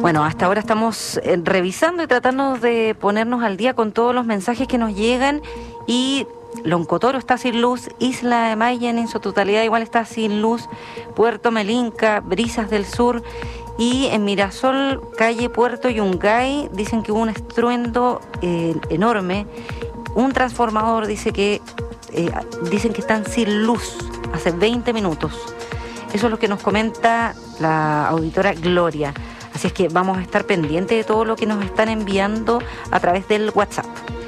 Bueno, hasta ahora estamos revisando y tratando de ponernos al día con todos los mensajes que nos llegan y Loncotoro está sin luz, Isla de Mayen en su totalidad igual está sin luz, Puerto Melinca, Brisas del Sur y en Mirasol, calle Puerto Yungay, dicen que hubo un estruendo enorme. Un transformador dicen que están sin luz hace 20 minutos. Eso es lo que nos comenta la auditora Gloria. Así es que vamos a estar pendientes de todo lo que nos están enviando a través del WhatsApp.